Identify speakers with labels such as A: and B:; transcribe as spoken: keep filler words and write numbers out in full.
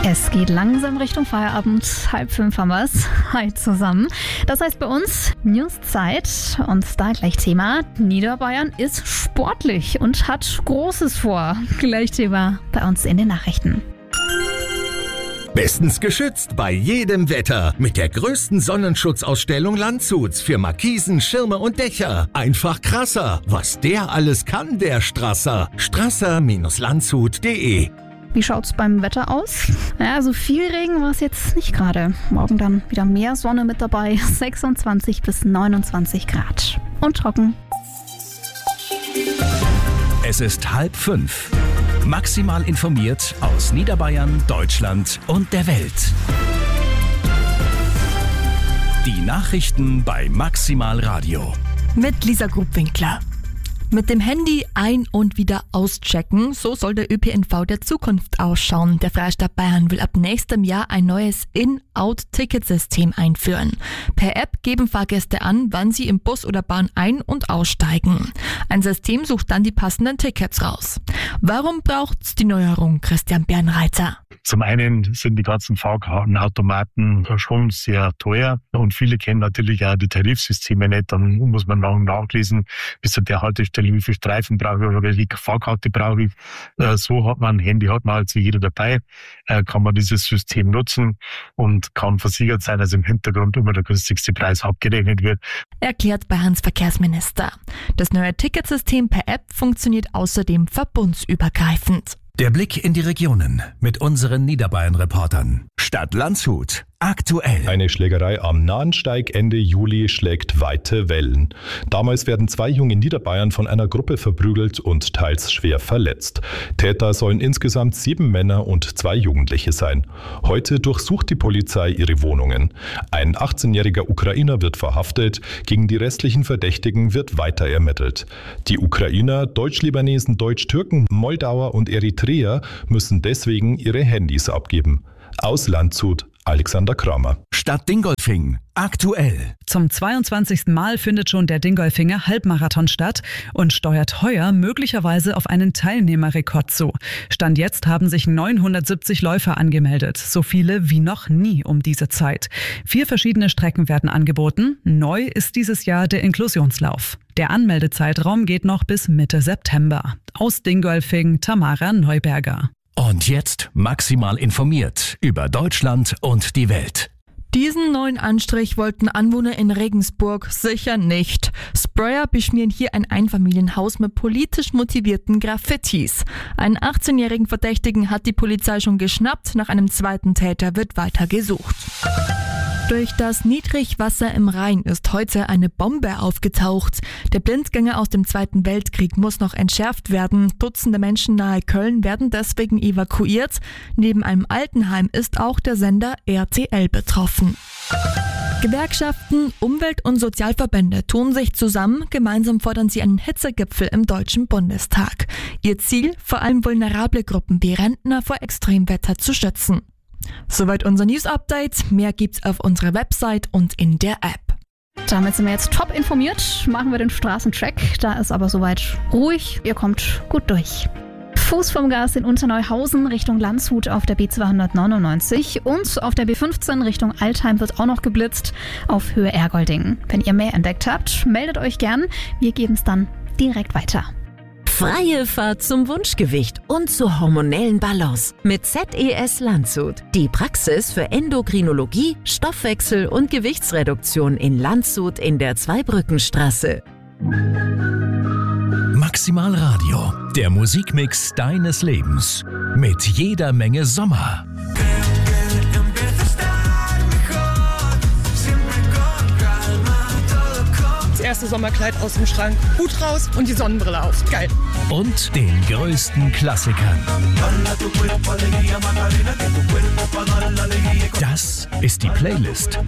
A: Es geht langsam Richtung Feierabend. Halb fünf haben wir es. Hi zusammen. Das heißt bei uns Newszeit und da gleich Thema. Niederbayern ist sportlich und hat Großes vor. Gleich Thema bei uns in den Nachrichten.
B: Bestens geschützt bei jedem Wetter mit der größten Sonnenschutzausstellung Landshuts für Markisen, Schirme und Dächer. Einfach krasser, was der alles kann, der Strasser. strasser Bindestrich landshut punkt de.
A: Wie schaut's beim Wetter aus? Ja, so viel Regen war es jetzt nicht gerade. Morgen dann wieder mehr Sonne mit dabei. sechsundzwanzig bis neunundzwanzig Grad. Und trocken.
C: Es ist halb fünf. Maximal informiert aus Niederbayern, Deutschland und der Welt. Die Nachrichten bei Maximal Radio.
D: Mit Lisa Grubwinkler. Mit dem Handy ein- und wieder auschecken, so soll der Ö P N V der Zukunft ausschauen. Der Freistaat Bayern will ab nächstem Jahr ein neues In-Out-Ticketsystem einführen. Per App geben Fahrgäste an, wann sie im Bus oder Bahn ein- und aussteigen. Ein System sucht dann die passenden Tickets raus. Warum braucht's die Neuerung, Christian Bernreiter?
E: Zum einen sind die ganzen Fahrkartenautomaten schon sehr teuer und viele kennen natürlich auch die Tarifsysteme nicht. Dann muss man nach nachlesen, bis zu der Haltestelle, wie viel Streifen brauche ich oder welche Fahrkarte brauche ich. So hat man ein Handy, hat man also jeder dabei, kann man dieses System nutzen und kann versichert sein, dass im Hintergrund immer der günstigste Preis abgerechnet wird.
D: Erklärt Bayerns Verkehrsminister. Das neue Ticketsystem per App funktioniert außerdem verbundsübergreifend.
C: Der Blick in die Regionen mit unseren Niederbayern-Reportern. Stadt Landshut. Aktuell.
F: Eine Schlägerei am Nahensteig Ende Juli schlägt weite Wellen. Damals werden zwei junge Niederbayern von einer Gruppe verprügelt und teils schwer verletzt. Täter sollen insgesamt sieben Männer und zwei Jugendliche sein. Heute durchsucht die Polizei ihre Wohnungen. Ein achtzehnjähriger Ukrainer wird verhaftet, gegen die restlichen Verdächtigen wird weiter ermittelt. Die Ukrainer, Deutsch-Libanesen, Deutsch-Türken, Moldauer und Eritreer müssen deswegen ihre Handys abgeben. Aus Landshut, Alexander Kramer.
C: Stadt Dingolfing. Aktuell.
G: Zum zweiundzwanzigsten Mal findet schon der Dingolfinger Halbmarathon statt und steuert heuer möglicherweise auf einen Teilnehmerrekord zu. Stand jetzt haben sich neunhundertsiebzig Läufer angemeldet, so viele wie noch nie um diese Zeit. Vier verschiedene Strecken werden angeboten. Neu ist dieses Jahr der Inklusionslauf. Der Anmeldezeitraum geht noch bis Mitte September. Aus Dingolfing, Tamara Neuberger.
C: Und jetzt maximal informiert über Deutschland und die Welt.
D: Diesen neuen Anstrich wollten Anwohner in Regensburg sicher nicht. Sprayer beschmieren hier ein Einfamilienhaus mit politisch motivierten Graffitis. Einen achtzehnjährigen Verdächtigen hat die Polizei schon geschnappt. Nach einem zweiten Täter wird weiter gesucht. Durch das Niedrigwasser im Rhein ist heute eine Bombe aufgetaucht. Der Blindgänger aus dem Zweiten Weltkrieg muss noch entschärft werden. Dutzende Menschen nahe Köln werden deswegen evakuiert. Neben einem Altenheim ist auch der Sender R T L betroffen. Gewerkschaften, Umwelt- und Sozialverbände tun sich zusammen. Gemeinsam fordern sie einen Hitzegipfel im Deutschen Bundestag. Ihr Ziel, vor allem vulnerable Gruppen wie Rentner vor Extremwetter zu schützen. Soweit unser News-Update. Mehr gibt's auf unserer Website und in der App.
A: Damit sind wir jetzt top informiert. Machen wir den Straßencheck. Da ist aber soweit ruhig. Ihr kommt gut durch. Fuß vom Gas in Unterneuhausen Richtung Landshut auf der B zweihundertneunundneunzig und auf der B fünfzehn Richtung Altheim wird auch noch geblitzt auf Höhe Ergolding. Wenn ihr mehr entdeckt habt, meldet euch gern. Wir geben es dann direkt weiter.
H: Freie Fahrt zum Wunschgewicht und zur hormonellen Balance mit Z E S Landshut. Die Praxis für Endokrinologie, Stoffwechsel und Gewichtsreduktion in Landshut in der Zweibrückenstraße.
C: Maximal Radio. Der Musikmix deines Lebens. Mit jeder Menge Sommer.
I: Das erste Sommerkleid aus dem Schrank, Hut raus und die Sonnenbrille auf. Geil.
C: Und den größten Klassikern. Das ist die Playlist